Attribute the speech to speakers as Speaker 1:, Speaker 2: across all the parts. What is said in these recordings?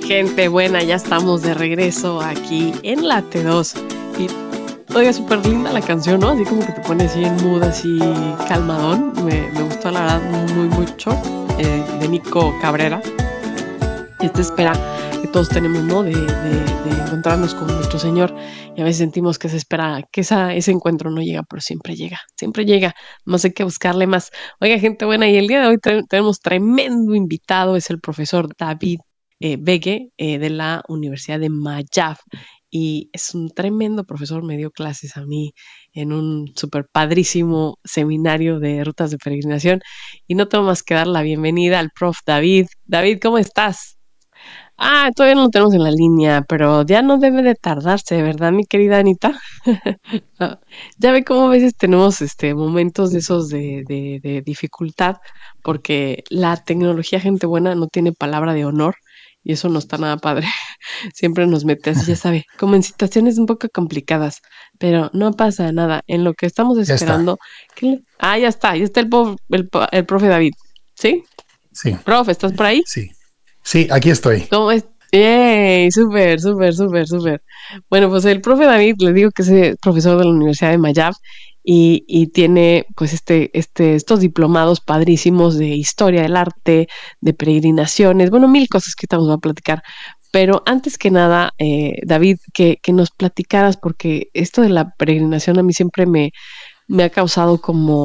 Speaker 1: Gente buena, ya estamos de regreso aquí en la T2 y todavía súper linda la canción, ¿no? Así como que te pone así en mood, así calmadón. Me gustó la verdad muy mucho, de Nico Cabrera. Esta espera que todos tenemos, ¿no? De encontrarnos con nuestro Señor, y a veces sentimos que se espera, que ese encuentro no llega, pero siempre llega, no sé qué buscarle más. Oiga, gente buena, y el día de hoy tenemos tremendo invitado, es el profesor David Begue, de la Universidad de Mayab, y es un tremendo profesor, me dio clases a mí en un súper padrísimo seminario de rutas de peregrinación, y no tengo más que dar la bienvenida al prof David. David, ¿cómo estás? Todavía no lo tenemos en la línea, pero ya no debe de tardarse, ¿verdad, mi querida Anita? Ah, Ya ve cómo a veces tenemos momentos de esos de dificultad, porque la tecnología, gente buena, no tiene palabra de honor, y eso no está nada padre. Siempre nos mete así, ya sabe, como en situaciones un poco complicadas, pero no pasa nada. En lo que estamos
Speaker 2: Ya está.
Speaker 1: esperando, ya está el profe David. ¿Sí?
Speaker 2: Sí,
Speaker 1: Profe, ¿estás por ahí?
Speaker 2: sí. Sí, aquí estoy.
Speaker 1: ¿Cómo es? ¡Yay! Súper, súper, súper, súper. Bueno, pues el profe David, le digo que es profesor de la Universidad de Mayab, y tiene pues estos diplomados padrísimos de historia del arte, de peregrinaciones, bueno, mil cosas que estamos a platicar. Pero antes que nada, David, que nos platicaras, porque esto de la peregrinación a mí siempre me ha causado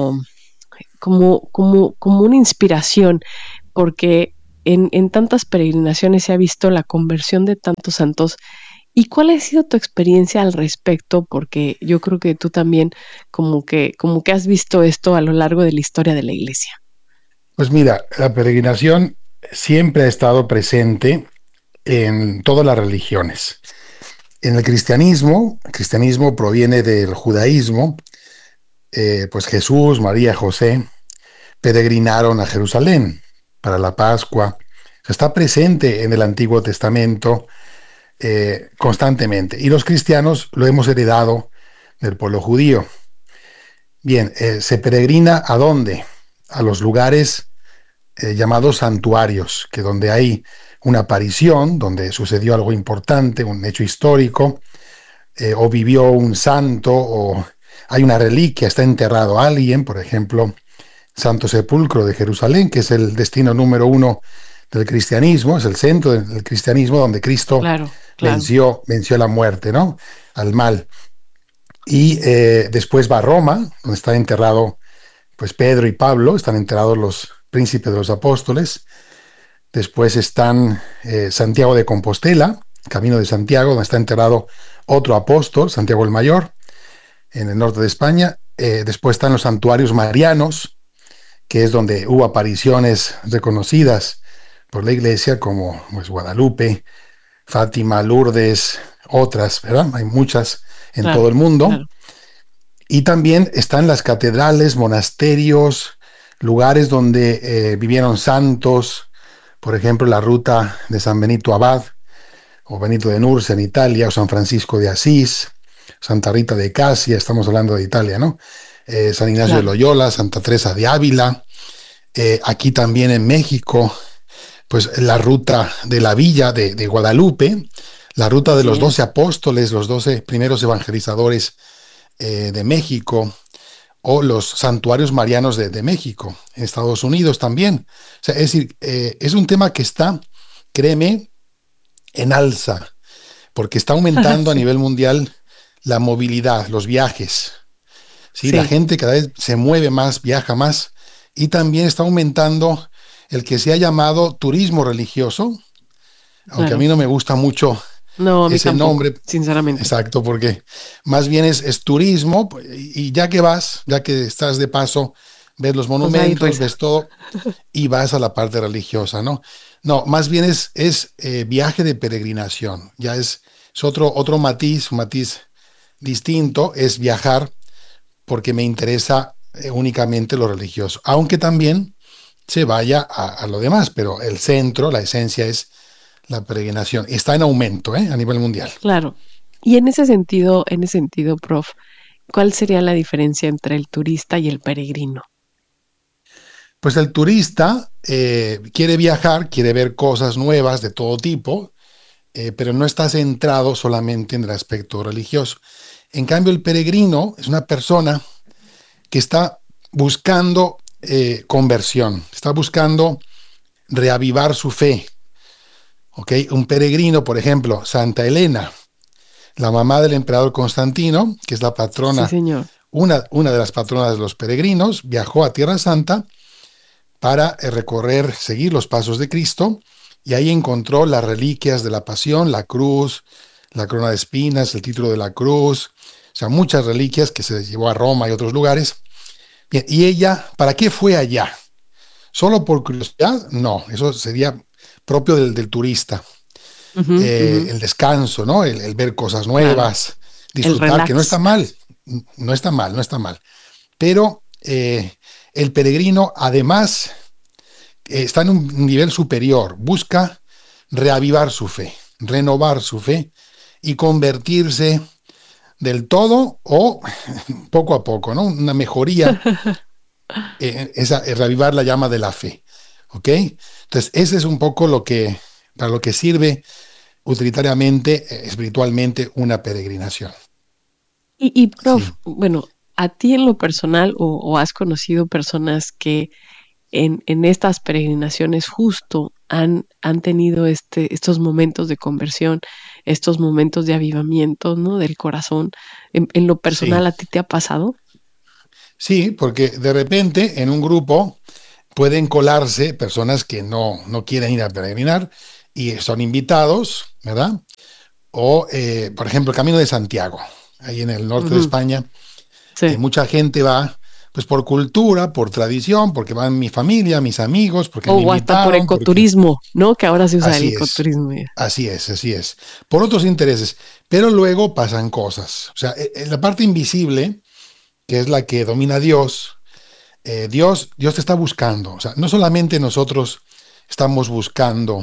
Speaker 1: como una inspiración, porque en tantas peregrinaciones se ha visto la conversión de tantos santos. ¿Y cuál ha sido tu experiencia al respecto? Porque yo creo que tú también como que has visto esto a lo largo de la historia de la iglesia.
Speaker 2: Pues mira, la peregrinación siempre ha estado presente en todas las religiones. En el cristianismo proviene del judaísmo, pues Jesús, María, José peregrinaron a Jerusalén para la Pascua. Está presente en el Antiguo Testamento constantemente. Y los cristianos lo hemos heredado del pueblo judío. Bien, ¿se peregrina a dónde? A los lugares llamados santuarios, que donde hay una aparición, donde sucedió algo importante, un hecho histórico, o vivió un santo, o hay una reliquia, está enterrado alguien, por ejemplo, Santo Sepulcro de Jerusalén, que es el destino número uno del cristianismo, es el centro del cristianismo donde Cristo
Speaker 1: Claro, claro.
Speaker 2: venció la muerte, ¿no? Al mal. Y después va a Roma, donde está enterrado pues Pedro y Pablo, están enterrados los príncipes de los apóstoles. Después están Santiago de Compostela, Camino de Santiago, donde está enterrado otro apóstol, Santiago el Mayor, en el norte de España. Después están los santuarios marianos, que es donde hubo apariciones reconocidas por la iglesia, como pues, Guadalupe, Fátima, Lourdes, otras, ¿verdad? Hay muchas en todo
Speaker 1: Claro,
Speaker 2: el mundo.
Speaker 1: claro.
Speaker 2: Y también están las catedrales, monasterios, lugares donde vivieron santos, por ejemplo, la ruta de San Benito Abad, o Benito de Nursia en Italia, o San Francisco de Asís, Santa Rita de Casia, estamos hablando de Italia, ¿no? San Ignacio de
Speaker 1: Claro.
Speaker 2: Loyola, Santa Teresa de Ávila, aquí también en México, pues la ruta de la villa de Guadalupe, la ruta de
Speaker 1: Así
Speaker 2: los 12
Speaker 1: es.
Speaker 2: apóstoles, los 12 primeros evangelizadores de México, o los santuarios marianos de México, en Estados Unidos también. O sea, es decir, es un tema que está, créeme, en alza, porque está aumentando a
Speaker 1: Sí,
Speaker 2: nivel mundial la movilidad, los viajes. ¿Sí? La
Speaker 1: sí,
Speaker 2: gente cada vez se mueve más, viaja más, y también está aumentando el que se ha llamado turismo religioso, aunque a mí
Speaker 1: claro.
Speaker 2: no me gusta mucho
Speaker 1: No, a mí
Speaker 2: ese
Speaker 1: tampoco,
Speaker 2: nombre,
Speaker 1: sinceramente.
Speaker 2: exacto, porque más bien es turismo, pues, y ya que vas, ya que estás de paso, ves los
Speaker 1: Pues ahí
Speaker 2: monumentos,
Speaker 1: reza.
Speaker 2: ves todo, y vas a la parte religiosa, ¿no? No, más bien es viaje de peregrinación, ya es otro matiz, un matiz distinto, es viajar porque me interesa únicamente lo religioso, aunque también se vaya a lo demás, pero el centro, la esencia es la peregrinación. Está en aumento, a nivel mundial.
Speaker 1: Claro. Y en ese sentido, prof, ¿cuál sería la diferencia entre el turista y el peregrino?
Speaker 2: Pues el turista quiere viajar, quiere ver cosas nuevas de todo tipo, pero no está centrado solamente en el aspecto religioso. En cambio, el peregrino es una persona que está buscando conversión, está buscando reavivar su fe. ¿Ok? Un peregrino, por ejemplo, Santa Elena, la mamá del emperador Constantino, que es la
Speaker 1: Sí,
Speaker 2: patrona,
Speaker 1: señor.
Speaker 2: una de las patronas de los peregrinos, viajó a Tierra Santa para recorrer, seguir los pasos de Cristo, y ahí encontró las reliquias de la pasión, la cruz, la corona de espinas, el título de la cruz, o sea, muchas reliquias que se llevó a Roma y otros lugares. Bien, y ella, ¿para qué fue allá? ¿Solo por curiosidad? No, eso sería propio del turista.
Speaker 1: Ujú, ujú,
Speaker 2: El descanso, ¿no? El ver cosas
Speaker 1: claro.
Speaker 2: nuevas,
Speaker 1: El
Speaker 2: disfrutar, que no está
Speaker 1: relax.
Speaker 2: mal, no está mal, no está mal. Pero el peregrino además está en un nivel superior, busca reavivar su fe, renovar su fe y convertirse del todo o poco a poco, ¿no? Una mejoría, reavivar la llama de la fe, ¿ok? Entonces, ese es un poco para lo que sirve utilitariamente, espiritualmente, una peregrinación.
Speaker 1: Prof,
Speaker 2: Sí,
Speaker 1: bueno, a ti en lo personal o has conocido personas que en estas peregrinaciones justo han tenido estos momentos de conversión, estos momentos de avivamiento, ¿no? Del corazón. En lo
Speaker 2: sí,
Speaker 1: personal, ¿a ti te ha pasado?
Speaker 2: sí, porque de repente en un grupo pueden colarse personas que no quieren ir a peregrinar y son invitados, ¿verdad? O, por ejemplo, el Camino de Santiago, ahí en el norte de
Speaker 1: Ujú,
Speaker 2: España,
Speaker 1: sí.
Speaker 2: mucha gente va, pues por cultura, por tradición, porque van mi familia, mis amigos, porque me
Speaker 1: O hasta por
Speaker 2: invitaron, porque
Speaker 1: ecoturismo, ¿no? Que ahora se usa el
Speaker 2: así es,
Speaker 1: ecoturismo ya.
Speaker 2: así es, así es, por otros intereses. Pero luego pasan cosas. O sea, en la parte invisible, que es la que domina a Dios, Dios te está buscando. O sea, no solamente nosotros estamos buscando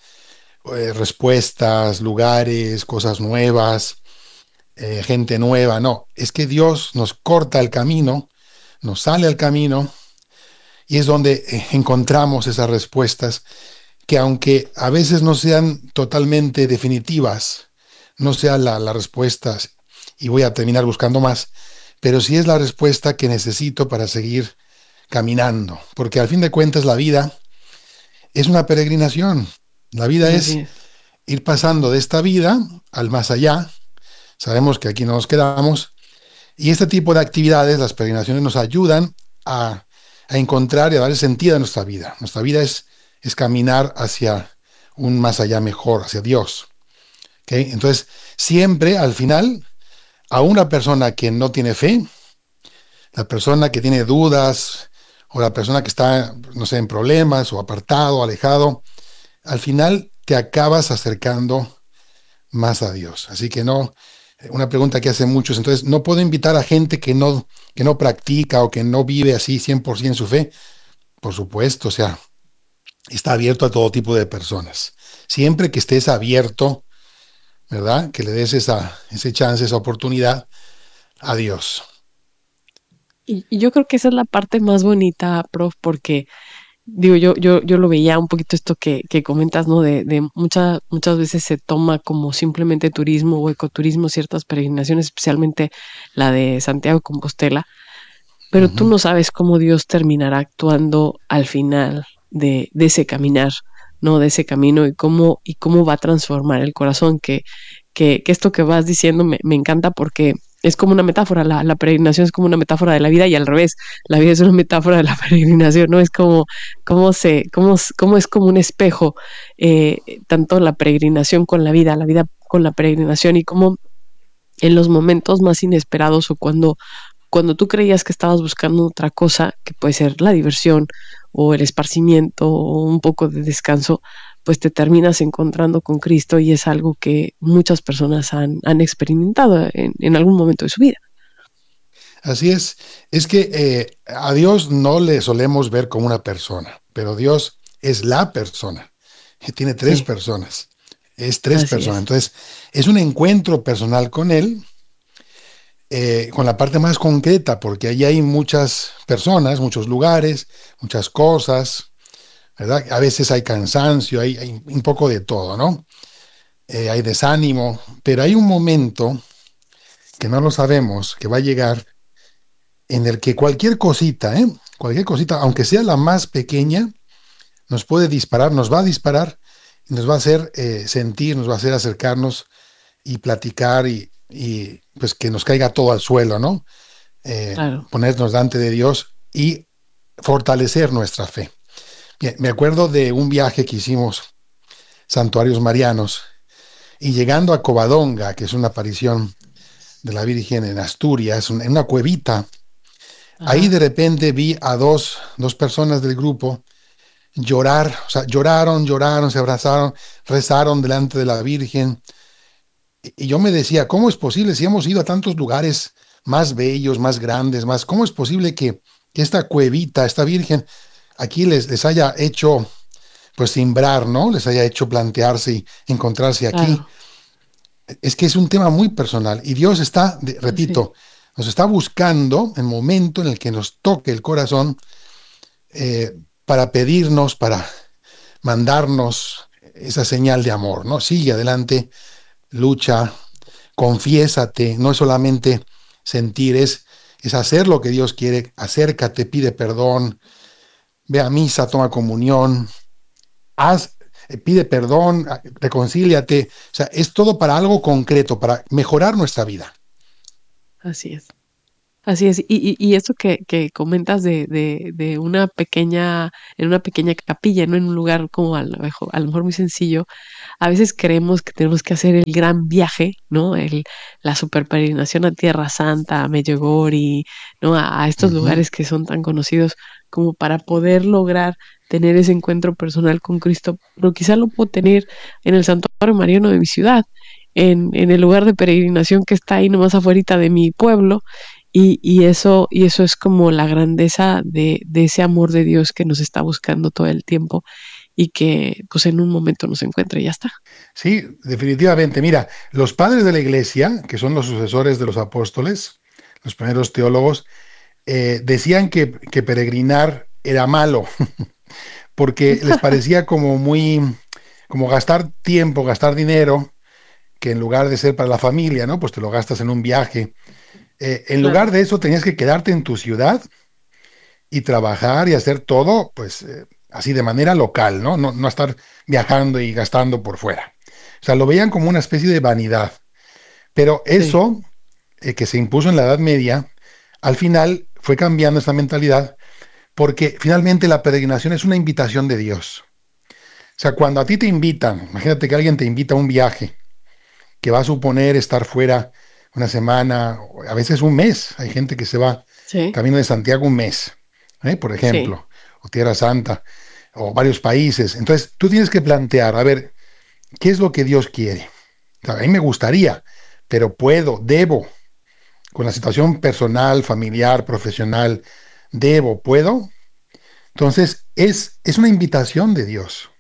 Speaker 2: respuestas, lugares, cosas nuevas, gente nueva, no, es que Dios nos corta el camino, nos sale al camino y es donde encontramos esas respuestas que aunque a veces no sean totalmente definitivas, no sean las respuestas y voy a terminar buscando más, pero sí es la respuesta que necesito para seguir caminando, porque al fin de cuentas la vida es una peregrinación, la vida
Speaker 1: Así
Speaker 2: es
Speaker 1: es.
Speaker 2: ir pasando de esta vida al más allá, sabemos que aquí no nos quedamos, y este tipo de actividades, las peregrinaciones, nos ayudan a encontrar y a dar sentido a nuestra vida. Nuestra vida es caminar hacia un más allá mejor, hacia Dios. ¿Okay? Entonces, siempre al final, a una persona que no tiene fe, la persona que tiene dudas o la persona que está, no sé, en problemas o apartado, alejado, al final te acabas acercando más a Dios. Así que no, una pregunta que hacen muchos, entonces, no puedo invitar a gente que no practica o que no vive así 100% su fe. Por supuesto, o sea, está abierto a todo tipo de personas. Siempre que estés abierto, ¿verdad? Que le des ese chance, esa oportunidad a Dios.
Speaker 1: Y yo creo que esa es la parte más bonita, prof, porque digo, yo lo veía un poquito esto que comentas, ¿no? De muchas veces se toma como simplemente turismo o ecoturismo ciertas peregrinaciones, especialmente la de Santiago de Compostela, pero tú
Speaker 2: Ujú.
Speaker 1: no sabes cómo Dios terminará actuando al final de ese caminar, ¿no? De ese camino y cómo va a transformar el corazón, que esto que vas diciendo me encanta porque es como una metáfora, la peregrinación es como una metáfora de la vida y al revés, la vida es una metáfora de la peregrinación, ¿no? Es como, cómo es como un espejo, tanto la peregrinación con la vida con la peregrinación y cómo en los momentos más inesperados o cuando tú creías que estabas buscando otra cosa, que puede ser la diversión o el esparcimiento o un poco de descanso, pues te terminas encontrando con Cristo y es algo que muchas personas han experimentado en algún momento de su vida.
Speaker 2: Así es que a Dios no le solemos ver como una persona, pero Dios es la persona, que tiene tres
Speaker 1: Sí,
Speaker 2: personas, es tres
Speaker 1: así
Speaker 2: personas.
Speaker 1: es.
Speaker 2: Entonces, es un encuentro personal con Él, con la parte más concreta, porque ahí hay muchas personas, muchos lugares, muchas cosas, ¿verdad? A veces hay cansancio, hay un poco de todo, ¿no? hay desánimo, pero hay un momento que no lo sabemos, que va a llegar, en el que cualquier cosita, aunque sea la más pequeña, nos puede disparar, nos va a disparar, y nos va a hacer sentir, nos va a hacer acercarnos y platicar pues que nos caiga todo al suelo, ¿no?
Speaker 1: Claro.
Speaker 2: Ponernos delante de Dios y fortalecer nuestra fe. Bien, me acuerdo de un viaje que hicimos, santuarios marianos, y llegando a Covadonga, que es una aparición de la Virgen en Asturias, en una cuevita, ahí de
Speaker 1: Ajá.
Speaker 2: repente vi a dos personas del grupo llorar, o sea, lloraron, se abrazaron, rezaron delante de la Virgen. Y yo me decía, ¿cómo es posible si hemos ido a tantos lugares más bellos, más grandes, más, ¿cómo es posible que esta cuevita, esta Virgen, aquí les haya hecho, pues, simbrar, ¿no? Les haya hecho plantearse y encontrarse aquí.
Speaker 1: Claro.
Speaker 2: Es que es un tema muy personal y Dios está,
Speaker 1: Sí.
Speaker 2: repito, nos está buscando el momento en el que nos toque el corazón para pedirnos, para mandarnos esa señal de amor, ¿no? Sigue adelante, lucha, confiésate, no es solamente sentir, es hacer lo que Dios quiere, acércate, pide perdón, ve a misa, toma comunión, haz, pide perdón, reconcíliate, o sea, es todo para algo concreto, para mejorar nuestra vida.
Speaker 1: Así es. Así es, y esto que comentas de una pequeña, en una pequeña capilla, ¿no? En un lugar como a lo mejor muy sencillo, a veces creemos que tenemos que hacer el gran viaje, ¿no? La super peregrinación a Tierra Santa, a Medjugorje, ¿no? A estos
Speaker 2: Ujú.
Speaker 1: lugares que son tan conocidos como para poder lograr tener ese encuentro personal con Cristo, pero quizá lo puedo tener en el Santuario Mariano de mi ciudad, en el lugar de peregrinación que está ahí nomás afuera de mi pueblo, y eso es como la grandeza de ese amor de Dios que nos está buscando todo el tiempo y que pues en un momento nos encuentra y ya está.
Speaker 2: Sí, definitivamente. Mira, los padres de la iglesia, que son los sucesores de los apóstoles, los primeros teólogos, decían que peregrinar era malo, porque les parecía como muy, como gastar tiempo, gastar dinero, que en lugar de ser para la familia, ¿no? Pues te lo gastas en un viaje. En lugar
Speaker 1: Claro,
Speaker 2: de eso, tenías que quedarte en tu ciudad y trabajar y hacer todo, pues así de manera local, ¿no? No, no estar viajando y gastando por fuera. O sea, lo veían como una especie de vanidad. Pero
Speaker 1: sí,
Speaker 2: eso que se impuso en la Edad Media, al final fue cambiando esta mentalidad porque finalmente la peregrinación es una invitación de Dios. O sea, cuando a ti te invitan, imagínate que alguien te invita a un viaje que va a suponer estar fuera una semana, o a veces un mes. Hay gente que se va
Speaker 1: sí,
Speaker 2: camino de Santiago un mes, por
Speaker 1: sí,
Speaker 2: ejemplo, o Tierra Santa, o varios países. Entonces, tú tienes que plantear, a ver, ¿qué es lo que Dios quiere? O sea, a mí me gustaría, pero puedo, debo, con la situación personal, familiar, profesional, debo, puedo. Entonces, es una invitación de Dios.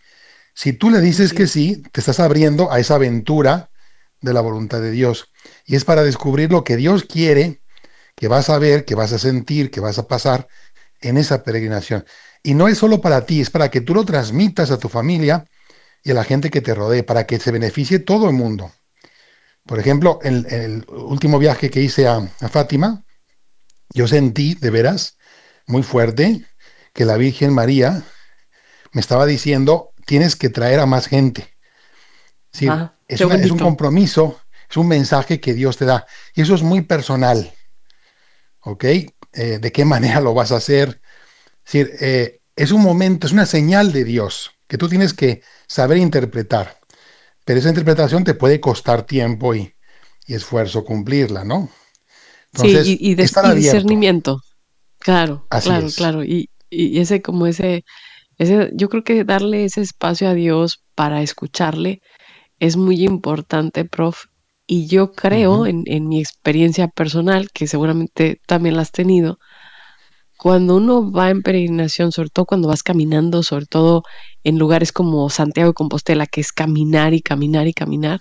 Speaker 2: Si tú le dices
Speaker 1: así
Speaker 2: que
Speaker 1: es.
Speaker 2: sí, te estás abriendo a esa aventura de la voluntad de Dios. Y es para descubrir lo que Dios quiere, que vas a ver, que vas a sentir, que vas a pasar en esa peregrinación. Y no es solo para ti, es para que tú lo transmitas a tu familia y a la gente que te rodee, para que se beneficie todo el mundo. Por ejemplo, en el último viaje que hice a Fátima, yo sentí de veras muy fuerte que la Virgen María me estaba diciendo, tienes que traer a más gente. Es decir,
Speaker 1: Ah, qué
Speaker 2: es un
Speaker 1: bonito.
Speaker 2: compromiso, es un mensaje que Dios te da. Y eso es muy personal, ¿ok? ¿De qué manera lo vas a hacer? Es decir, es un momento, es una señal de Dios que tú tienes que saber interpretar. Pero esa interpretación te puede costar tiempo y esfuerzo cumplirla, ¿no?
Speaker 1: Sí,
Speaker 2: Entonces, estar
Speaker 1: y
Speaker 2: abierto.
Speaker 1: discernimiento. Claro,
Speaker 2: Así
Speaker 1: claro,
Speaker 2: es.
Speaker 1: claro. Y yo creo que darle ese espacio a Dios para escucharle es muy importante, prof. Y yo creo,
Speaker 2: Ujú.
Speaker 1: en mi experiencia personal, que seguramente también la has tenido, cuando uno va en peregrinación, sobre todo cuando vas caminando, sobre todo en lugares como Santiago de Compostela, que es caminar y caminar y caminar,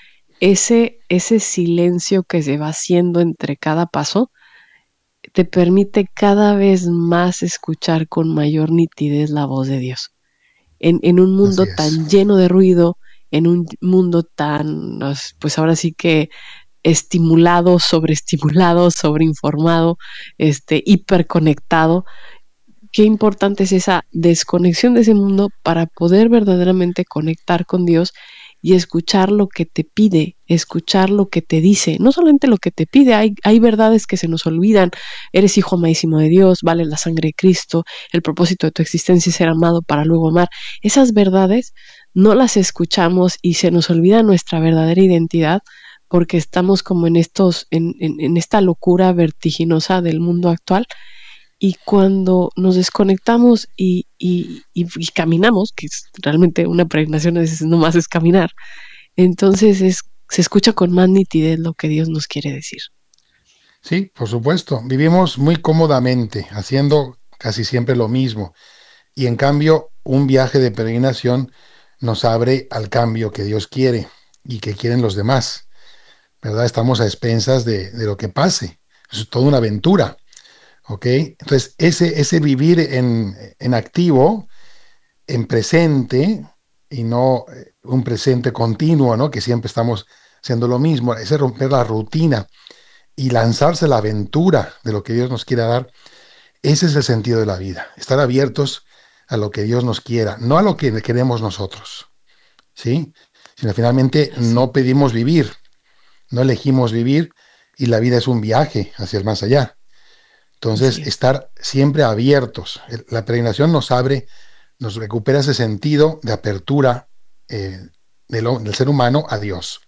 Speaker 1: ese silencio que se va haciendo entre cada paso te permite cada vez más escuchar con mayor nitidez la voz de Dios. En un
Speaker 2: Así
Speaker 1: mundo
Speaker 2: es.
Speaker 1: tan lleno de ruido, en un mundo tan, pues ahora sí que estimulado, sobreestimulado, sobreinformado, hiperconectado. Qué importante es esa desconexión de ese mundo para poder verdaderamente conectar con Dios y escuchar lo que te pide, escuchar lo que te dice, no solamente lo que te pide, hay verdades que se nos olvidan, eres hijo amadísimo de Dios, vale la sangre de Cristo, el propósito de tu existencia es ser amado para luego amar. Esas verdades no las escuchamos y se nos olvida nuestra verdadera identidad porque estamos como en esta locura vertiginosa del mundo actual y cuando nos desconectamos y caminamos, que es realmente una peregrinación a veces nomás es caminar, entonces se escucha con más nitidez lo que Dios nos quiere decir.
Speaker 2: Sí, por supuesto. Vivimos muy cómodamente, haciendo casi siempre lo mismo. Y en cambio, un viaje de peregrinación nos abre al cambio que Dios quiere y que quieren los demás, ¿verdad? Estamos a expensas de lo que pase. Es toda una aventura, ¿ok? Entonces, ese vivir en activo, en presente, y no un presente continuo, ¿no? Que siempre estamos haciendo lo mismo, ese romper la rutina y lanzarse a la aventura de lo que Dios nos quiera dar, ese es el sentido de la vida, estar abiertos a lo que Dios nos quiera, no a lo que queremos nosotros, ¿sí? Sino finalmente
Speaker 1: Así,
Speaker 2: no pedimos vivir, no elegimos vivir y la vida es un viaje hacia el más allá.
Speaker 1: así
Speaker 2: Entonces,
Speaker 1: es.
Speaker 2: estar siempre abiertos. La peregrinación nos abre, nos recupera ese sentido de apertura del ser humano a Dios.